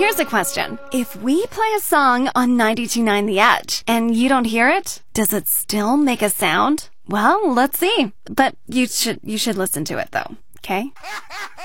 here's a question. If we play a song on 92.9 The Edge and you don't hear it, does it still make a sound? Well, let's see. But you should listen to it though, okay?